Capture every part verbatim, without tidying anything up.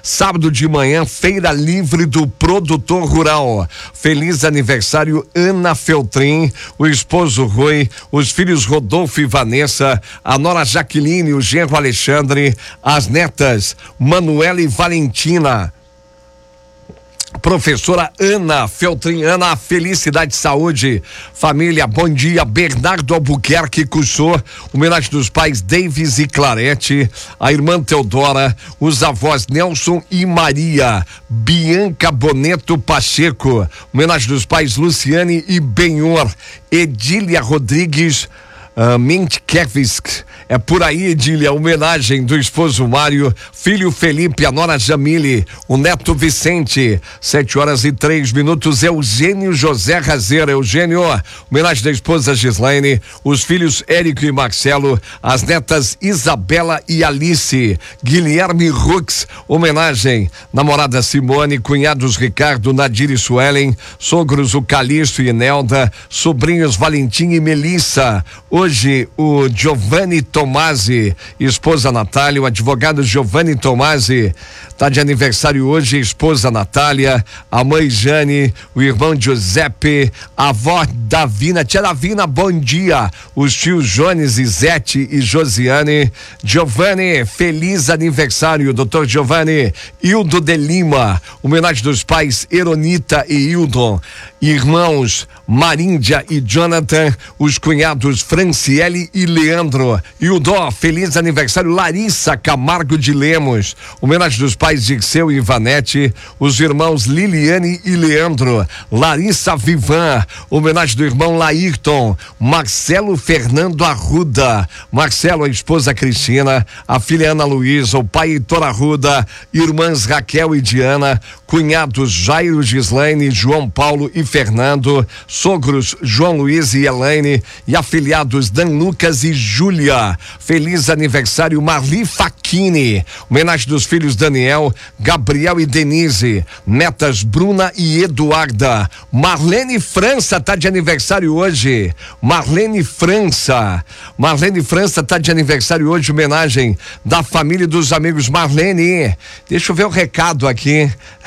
sábado de manhã, feira livre do produtor rural. Feliz aniversário Ana Feltrin, o esposo Rui, os filhos Rodolfo e Vanessa, a nora Jaqueline, o genro Alexandre, as netas Manuela e Valentina. Professora Ana Feltrin, Ana, felicidade, saúde, família, bom dia. Bernardo Albuquerque Cussor, homenagem dos pais Davis e Clarete, a irmã Teodora, os avós Nelson e Maria, Bianca Boneto Pacheco, homenagem dos pais Luciane e Benhor, Edília Rodrigues Uh, Mintkevsk, é por aí, Edília, homenagem do esposo Mário, filho Felipe, a nora Jamile, o neto Vicente, sete horas e três minutos, Eugênio José Razeira, Eugênio, homenagem da esposa Gislaine, os filhos Érico e Marcelo, as netas Isabela e Alice, Guilherme Rux, homenagem, namorada Simone, cunhados Ricardo, Nadir e Suelen, sogros o Calixto e Nelda, sobrinhos Valentim e Melissa. Hoje o Giovanni Tomasi, esposa Natália, o advogado Giovanni Tomasi, tá de aniversário hoje, esposa Natália, a mãe Jane, o irmão Giuseppe, a avó Davina, tia Davina, bom dia, os tios Jones, Izete e Josiane. Giovanni, feliz aniversário, doutor Giovanni. Hildo de Lima, homenagem dos pais Eronita e Hildon, irmãos Maríndia e Jonathan, os cunhados Franciele e Leandro. Hildó, feliz aniversário. Larissa Camargo de Lemos, homenagem dos pais Dirceu e Ivanete, os irmãos Liliane e Leandro. Larissa Vivan, homenagem do irmão Laírton. Marcelo Fernando Arruda, Marcelo, a esposa Cristina, a filha Ana Luísa, o pai Heitor Arruda, irmãs Raquel e Diana, cunhados Jairo, Gislaine, João Paulo e Fernando, sogros João Luiz e Elaine e afiliados Dan Lucas e Júlia. Feliz aniversário Marli Facchini, homenagem dos filhos Daniel, Gabriel e Denise, netas Bruna e Eduarda. Marlene França tá de aniversário hoje. Marlene França, Marlene França tá de aniversário hoje, homenagem da família e dos amigos. Marlene, deixa eu ver o recado aqui.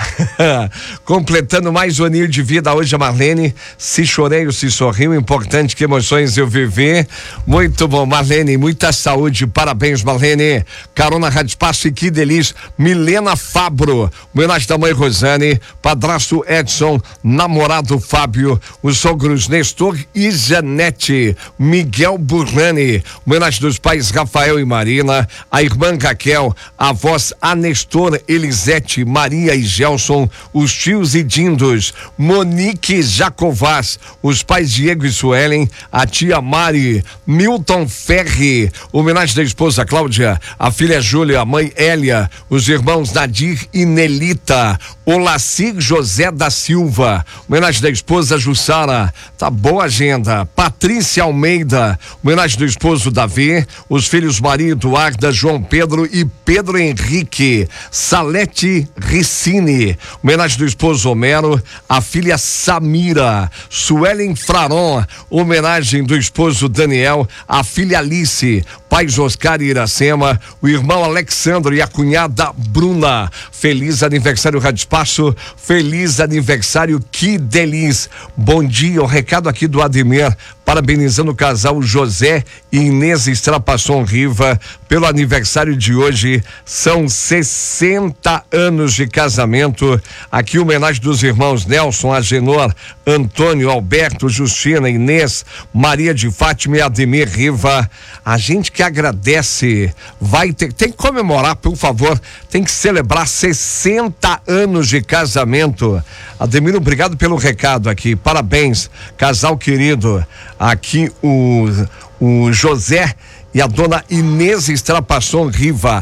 Completando mais um aninho de vida hoje, a Marlene. Se chorei ou se sorriu, importante que emoções eu vivi. Muito bom, Marlene, muita saúde, parabéns, Marlene. Carona Rádio Espaço e que delícia. Milena Fabro, homenagem da mãe Rosane, padrasto Edson, namorado Fábio, os sogros Nestor e Janete, Miguel Burlani, homenagem dos pais Rafael e Marina, a irmã Raquel, a avós Anestor, Elisete, Maria e Gelson, os tios e dindos, Monique Jacovaz, os pais Diego e Suelen, a tia Mari, Milton Ferri, homenagem da esposa Cláudia, a filha Júlia, a mãe Hélia, os irmãos Nadir e Nelita, Olacir José da Silva, homenagem da esposa Jussara, tá boa agenda. Patrícia Almeida, homenagem do esposo Davi, os filhos Maria Eduarda, João Pedro e Pedro Henrique. Salete Ricine, homenagem do esposo Homero, a filha Samira. Suelen Fraron, homenagem do esposo Daniel, a filha Alice, pais Oscar e Iracema, o irmão Alexandre e a cunhada Bruna. Feliz aniversário, Rádio Espaço, feliz aniversário, que delícia. Bom dia, o recado aqui do Ademir, parabenizando o casal José e Inês Estrapasson Riva pelo aniversário de hoje. São sessenta anos de casamento. Aqui homenagem dos irmãos Nelson, Agenor, Antônio, Alberto, Justina, Inês, Maria de Fátima e Ademir Riva. A gente que agradece, vai ter, tem que comemorar, por favor, tem que celebrar sessenta anos de casamento. Ademir, obrigado pelo recado aqui, parabéns, casal querido. Aqui o, o José e a dona Inês Estrapasson Riva,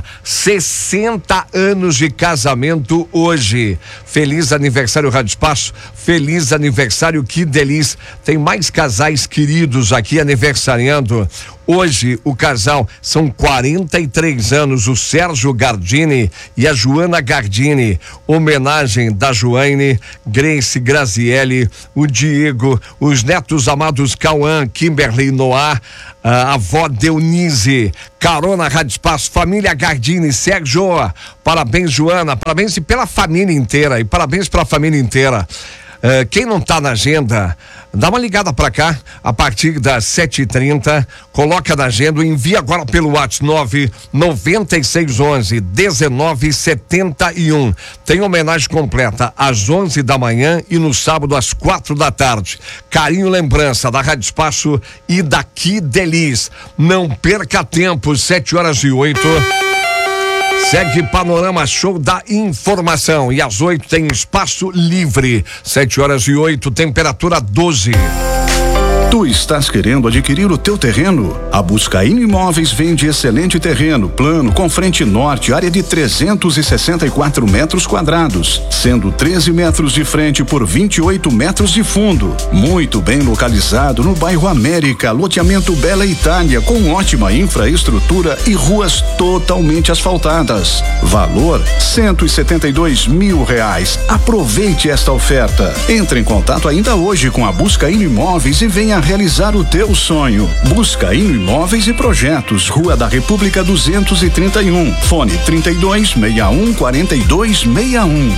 sessenta anos de casamento hoje. Feliz aniversário, Rádio Espaço, feliz aniversário, que delícia. Tem mais casais queridos aqui aniversariando. Hoje, o casal são quarenta e três anos, o Sérgio Gardini e a Joana Gardini. Homenagem da Joane, Grace, Graziele, o Diego, os netos amados Cauã, Kimberly, Noah, a avó Deunise, Carona Rádio Espaço, família Gardini, Sérgio, parabéns Joana, parabéns pela família inteira e parabéns pela família inteira. Uh, quem não tá na agenda, dá uma ligada pra cá a partir das sete e trinta, coloca na agenda e envia agora pelo WhatsApp nove nove seis um um dezenove setenta e um. Tem homenagem completa às onze da manhã e no sábado às quatro da tarde. Carinho, lembrança da Rádio Espaço e daqui Delis. Não perca tempo, sete horas e oito. Segue Panorama Show da Informação e às oito tem Espaço Livre. Sete horas e oito, temperatura doze. Tu estás querendo adquirir o teu terreno? A Buscaíno Imóveis vende excelente terreno, plano, com frente norte, área de trezentos e sessenta e quatro metros quadrados, sendo treze metros de frente por vinte e oito metros de fundo. Muito bem localizado no bairro América, loteamento Bela Itália, com ótima infraestrutura e ruas totalmente asfaltadas. Valor cento e setenta e dois mil reais. Aproveite esta oferta. Entre em contato ainda hoje com a Buscaíno Imóveis e venha realizar o teu sonho. Buscaíno Imóveis e Projetos, Rua da República duzentos e trinta e um, fone trinta e dois, sessenta e um, quarenta e dois, sessenta e um.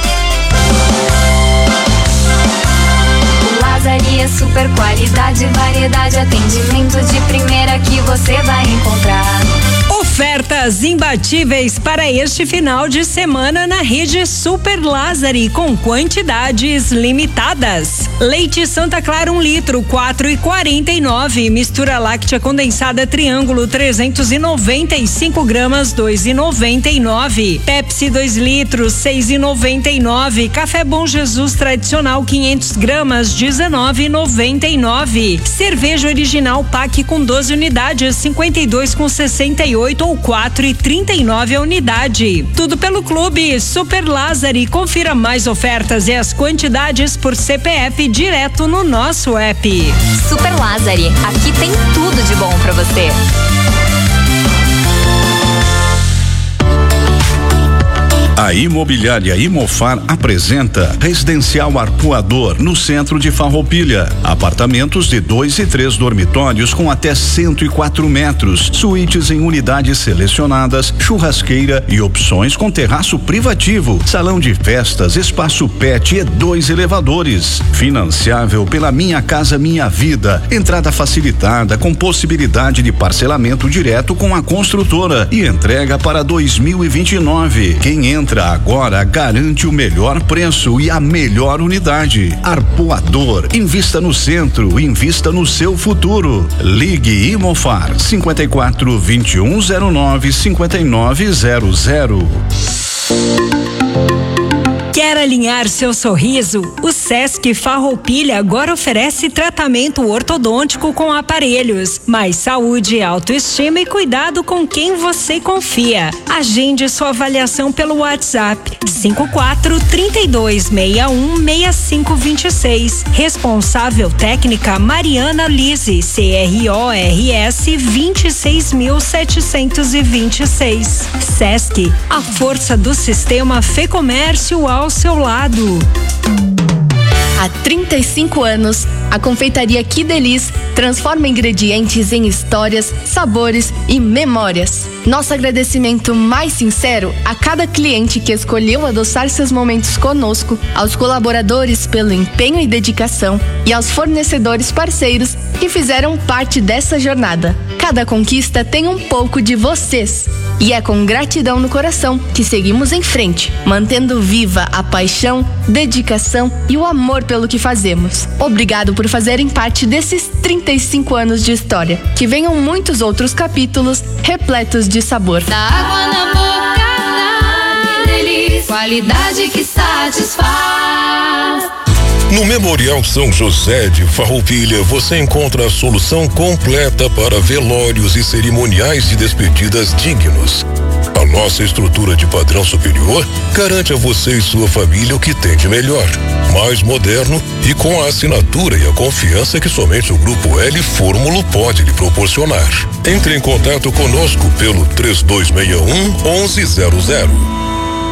Lazaria, super qualidade, variedade, atendimento de primeira que você vai encontrar. Ofertas imbatíveis para este final de semana na rede Super Lázari, com quantidades limitadas. Leite Santa Clara um litro, quatro e quarenta e nove. Mistura láctea condensada Triângulo trezentos e noventa e cinco gramas, dois e noventa e nove. Pepsi dois litros, seis e noventa e nove. Café Bom Jesus tradicional quinhentos gramas, dezenove e noventa e nove. Cerveja original Pack com doze unidades, cinquenta e dois com sessenta e oito ou quatro e trinta e nove a unidade. Tudo pelo Clube Super Lázari. Confira mais ofertas e as quantidades por C P F direto no nosso app. Super Lázari, aqui tem tudo de bom pra você. A Imobiliária Imofar apresenta Residencial Arpoador no centro de Farroupilha. Apartamentos de dois e três dormitórios com até cento e quatro metros, suítes em unidades selecionadas, churrasqueira e opções com terraço privativo, salão de festas, espaço pet e dois elevadores. Financiável pela Minha Casa Minha Vida. Entrada facilitada com possibilidade de parcelamento direto com a construtora e entrega para dois mil e vinte e nove. Quem entra Entra agora, garante o melhor preço e a melhor unidade. Arpoador, invista no centro, invista no seu futuro. Ligue Imofar cinquenta e quatro, vinte e um, zero nove, cinquenta e nove zero zero. Quer alinhar seu sorriso? O Sesc Farroupilha agora oferece tratamento ortodôntico com aparelhos, mais saúde, autoestima e cuidado com quem você confia. Agende sua avaliação pelo WhatsApp cinco quatro, trinta e dois, sessenta e um, sessenta e cinco, vinte e seis. Responsável técnica Mariana Lise, C R O R S vinte e seis mil setecentos e vinte e seis. Sesc, a força do sistema Fê Comércio ao seu lado. Há trinta e cinco anos, a confeitaria Que Delis transforma ingredientes em histórias, sabores e memórias. Nosso agradecimento mais sincero a cada cliente que escolheu adoçar seus momentos conosco, aos colaboradores pelo empenho e dedicação e aos fornecedores parceiros que fizeram parte dessa jornada. Cada conquista tem um pouco de vocês. E é com gratidão no coração que seguimos em frente, mantendo viva a paixão, dedicação e o amor pelo que fazemos. Obrigado por fazerem parte desses trinta e cinco anos de história. Que venham muitos outros capítulos repletos de sabor. Da água na boca, da delícia, qualidade que satisfaz. No Memorial São José de Farroupilha, você encontra a solução completa para velórios e cerimoniais de despedidas dignos. A nossa estrutura de padrão superior garante a você e sua família o que tem de melhor, mais moderno e com a assinatura e a confiança que somente o Grupo L Fórmulo pode lhe proporcionar. Entre em contato conosco pelo três dois seis um, um um zero zero.